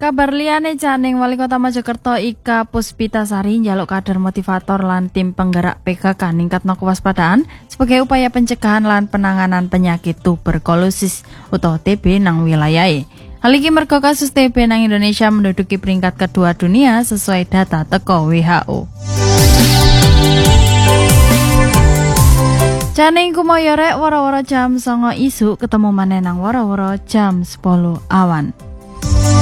Kabar liyane Caning Wali Kota Mojokerto Ika Puspitasari njaluk kader motivator lan tim penggerak PKK ningkatno kewaspadaan sebagai upaya pencegahan lan penanganan penyakit tuberkulosis utawa TB nang wilayahe. Hal iki merga kasus TB nang Indonesia menduduki peringkat kedua dunia sesuai data teko WHO. Caning kumoyo rek woro-woro jam 09.00 isuk ketemu maneh nang woro-woro jam 10 awan.